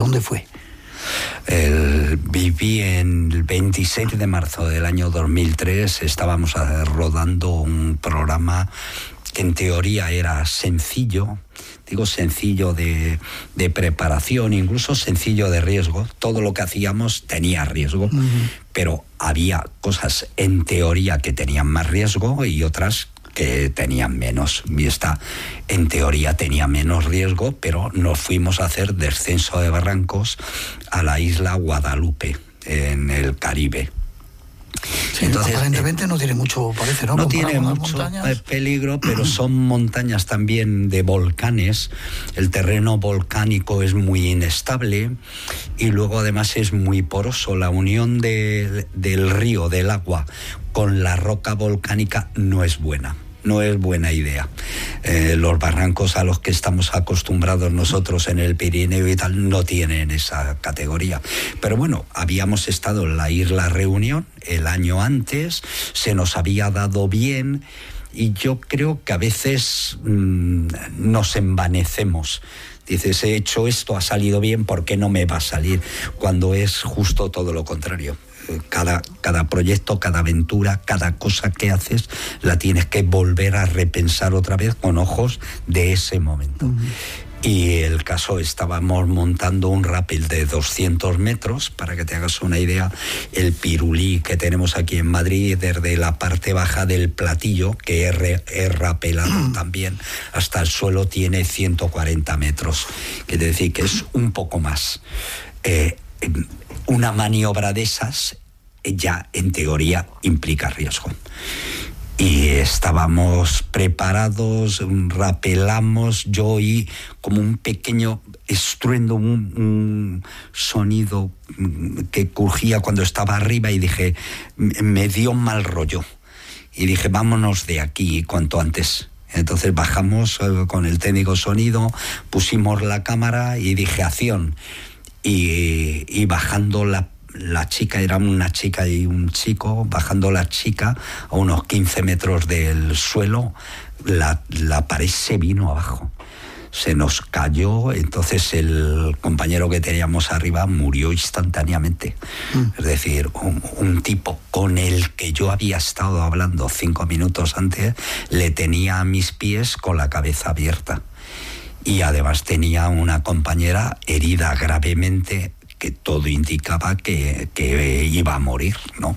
¿Dónde fue? Viví en el 26 de marzo del año 2003, estábamos rodando un programa que en teoría era sencillo, digo sencillo de preparación, incluso sencillo de riesgo. Todo lo que hacíamos tenía riesgo, pero había cosas en teoría que tenían más riesgo y otras que tenían menos. Y esta, en teoría, tenía menos riesgo, pero nos fuimos a hacer descenso de barrancos a la isla Guadalupe, en el Caribe. Sí, entonces, aparentemente no tiene mucho, parece, ¿no? No tiene mucho peligro, pero son montañas también de volcanes. El terreno volcánico es muy inestable y luego además es muy poroso. La unión del río, del agua, con la roca volcánica no es buena. No es buena idea. Los barrancos a los que estamos acostumbrados nosotros en el Pirineo y tal no tienen esa categoría. Pero bueno, habíamos estado en la isla Reunión el año antes, se nos había dado bien y yo creo que a veces nos envanecemos. Dices, he hecho esto, ha salido bien, ¿por qué no me va a salir? Cuando es justo todo lo contrario. Cada proyecto, cada aventura, cada cosa que haces, la tienes que volver a repensar otra vez con ojos de ese momento. Y el caso, estábamos montando un rappel de 200 metros, para que te hagas una idea, el pirulí que tenemos aquí en Madrid, desde la parte baja del platillo, que es rapelado también, hasta el suelo tiene 140 metros. Quiere decir que es un poco más. Una maniobra de esas ya en teoría implica riesgo. Y estábamos preparados, rapelamos, yo oí como un pequeño estruendo, un sonido que crujía cuando estaba arriba y dije, me dio mal rollo. Y dije, vámonos de aquí cuanto antes. Entonces bajamos con el técnico sonido, pusimos la cámara y dije, acción. Y bajando la chica, era una chica y un chico, bajando la chica a unos 15 metros del suelo, la pared se vino abajo. Se nos cayó, entonces el compañero que teníamos arriba murió instantáneamente. Es decir, un tipo con el que yo había estado hablando 5 minutos antes, le tenía a mis pies con la cabeza abierta. Y además tenía una compañera herida gravemente, que todo indicaba que iba a morir, ¿no?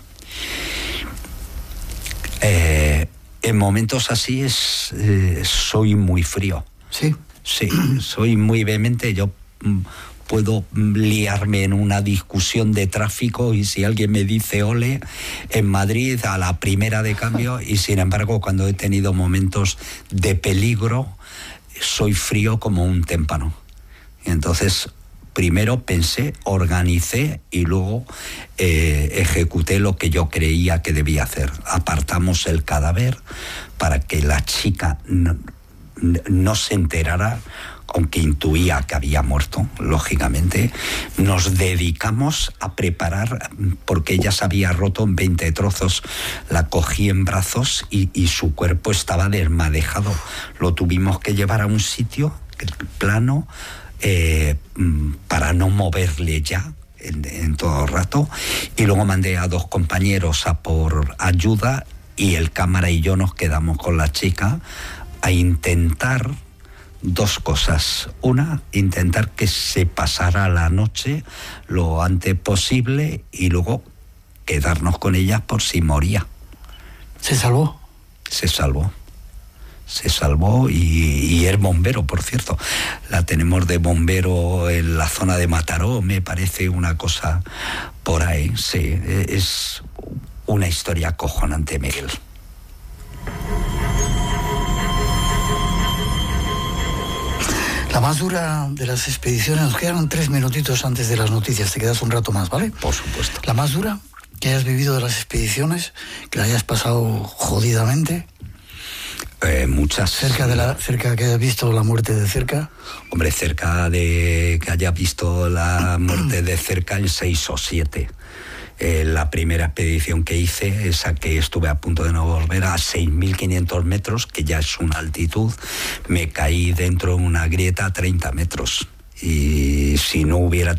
En momentos así soy muy frío. ¿Sí? Sí, soy muy vehemente. Yo puedo liarme en una discusión de tráfico y si alguien me dice ole, en Madrid a la primera de cambio, y sin embargo cuando he tenido momentos de peligro soy frío como un témpano. Y entonces primero pensé, organicé y luego ejecuté lo que yo creía que debía hacer. Apartamos el cadáver para que la chica no se enterara, aunque intuía que había muerto, lógicamente. Nos dedicamos a preparar, porque ella se había roto en 20 trozos. La cogí en brazos y su cuerpo estaba desmadejado. Lo tuvimos que llevar a un sitio plano, para no moverle ya en todo el rato, y luego mandé a 2 compañeros a por ayuda y el cámara y yo nos quedamos con la chica a intentar 2 cosas. Una, intentar que se pasara la noche lo antes posible y luego quedarnos con ella por si moría. ¿Se salvó? Se salvó. Se salvó y es bombero, por cierto. La tenemos de bombero en la zona de Mataró, me parece una cosa por ahí. Sí, es una historia acojonante, Miguel. La más dura de las expediciones, nos quedaron 3 minutitos antes de las noticias, te quedas un rato más, ¿vale? Por supuesto. La más dura que hayas vivido de las expediciones, que la hayas pasado jodidamente. Muchas. Cerca que hayas visto la muerte de cerca. Hombre, cerca de que haya visto la muerte de cerca en 6 o 7. La primera expedición que hice, esa que estuve a punto de no volver, a 6.500 metros, que ya es una altitud, me caí dentro de una grieta a 30 metros. Y si no hubiera